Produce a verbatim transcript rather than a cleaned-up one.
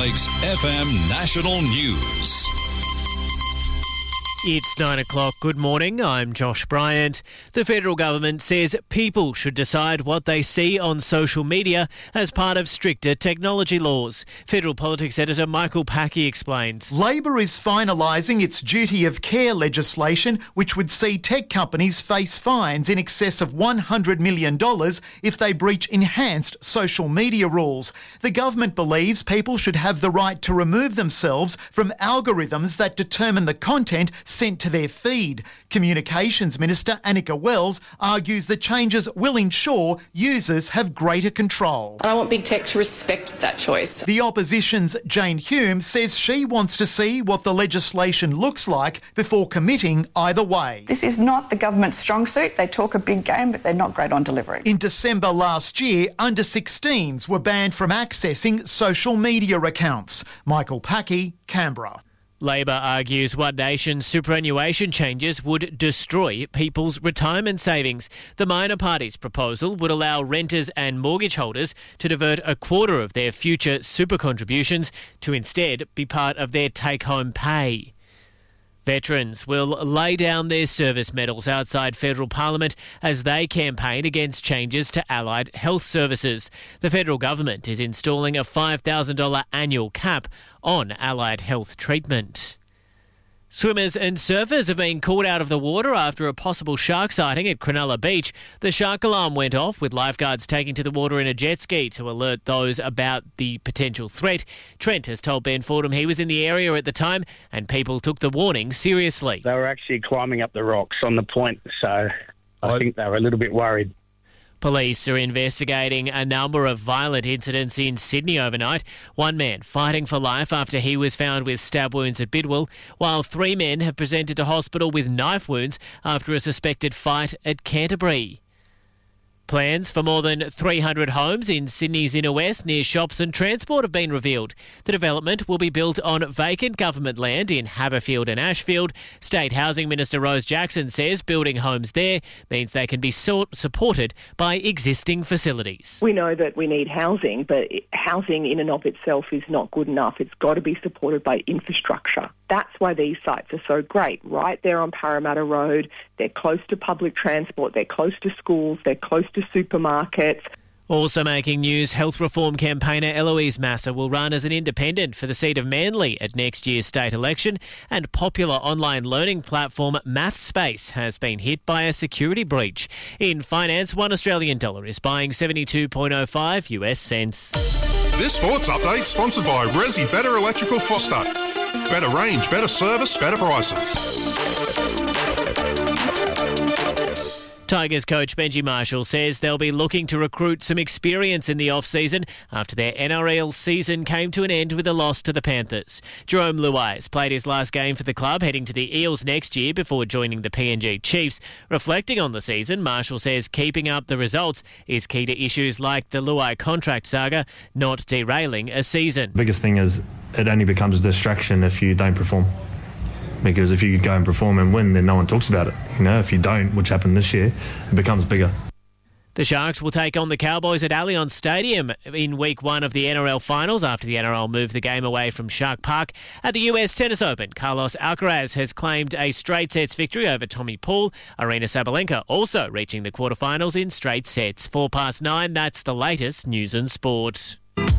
Lakes F M National News. It's nine o'clock. Good morning. I'm Josh Bryant. The federal government says people should decide what they see on social media as part of stricter technology laws. Federal Politics Editor Michael Packey explains. Labor is finalising its duty of care legislation, which would see tech companies face fines in excess of one hundred million dollars if they breach enhanced social media rules. The government believes people should have the right to remove themselves from algorithms that determine the content sent to their feed. Communications Minister Annika Wells argues the changes will ensure users have greater control. I want big tech to respect that choice. The opposition's Jane Hume says she wants to see what the legislation looks like before committing either way. This is not the government's strong suit. They talk a big game, but they're not great on delivering. In December last year, under sixteens were banned from accessing social media accounts. Michael Packey, Canberra. Labor argues One Nation's superannuation changes would destroy people's retirement savings. The minor party's proposal would allow renters and mortgage holders to divert a quarter of their future super contributions to instead be part of their take-home pay. Veterans will lay down their service medals outside federal parliament as they campaign against changes to allied health services. The federal government is installing a five thousand dollars annual cap on allied health treatment. Swimmers and surfers have been called out of the water after a possible shark sighting at Cronulla Beach. The shark alarm went off, with lifeguards taking to the water in a jet ski to alert those about the potential threat. Trent has told Ben Fordham he was in the area at the time and people took the warning seriously. They were actually climbing up the rocks on the point, so I think they were a little bit worried. Police are investigating a number of violent incidents in Sydney overnight. One man fighting for life after he was found with stab wounds at Bidwell, while three men have presented to hospital with knife wounds after a suspected fight at Canterbury. Plans for more than three hundred homes in Sydney's inner west near shops and transport have been revealed. The development will be built on vacant government land in Haberfield and Ashfield. State Housing Minister Rose Jackson says building homes there means they can be sort- supported by existing facilities. We know that we need housing, but housing in and of itself is not good enough. It's got to be supported by infrastructure. That's why these sites are so great. Right there on Parramatta Road, they're close to public transport, they're close to schools, they're close to supermarkets. Also making news, health reform campaigner Eloise Massa will run as an independent for the seat of Manly at next year's state election, and popular online learning platform MathSpace has been hit by a security breach. In finance, one Australian dollar is buying seventy-two point oh five US cents. This sports update sponsored by Resi Better Electrical Foster. Better range, better service, better prices. Tigers coach Benji Marshall says they'll be looking to recruit some experience in the off-season after their N R L season came to an end with a loss to the Panthers. Jerome Luai has played his last game for the club, heading to the Eels next year before joining the P N G Chiefs. Reflecting on the season, Marshall says keeping up the results is key to issues like the Luai contract saga, not derailing a season. The biggest thing is it only becomes a distraction if you don't perform. Because if you go and perform and win, then no one talks about it. You know, if you don't, which happened this year, it becomes bigger. The Sharks will take on the Cowboys at Allianz Stadium in week one of the N R L finals after the N R L moved the game away from Shark Park. At the U S Tennis Open, Carlos Alcaraz has claimed a straight sets victory over Tommy Paul. Arina Sabalenka also reaching the quarterfinals in straight sets. Four past nine, that's the latest news and sport.